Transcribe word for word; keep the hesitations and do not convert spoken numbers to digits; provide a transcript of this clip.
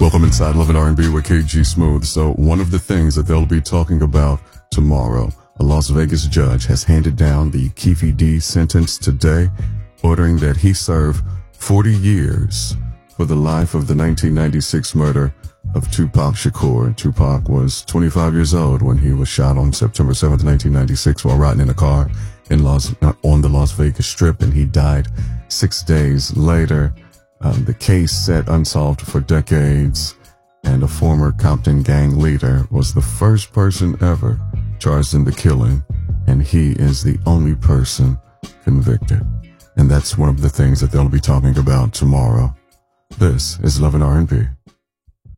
Welcome inside Love and R and B with K G Smooth. So one of the things that they'll be talking about tomorrow, a Las Vegas judge has handed down the Keffe D sentence today, ordering that he serve forty years for the life of the nineteen ninety-six murder of Tupac Shakur. Tupac was twenty-five years old when he was shot on September seventh, nineteen ninety-six, while riding in a car in Las, on the Las Vegas Strip, and he died six days later. Um, the case sat unsolved for decades, and a former Compton gang leader was the first person ever charged in the killing, and he is the only person convicted. And that's one of the things that they'll be talking about tomorrow. This is Love and R and B.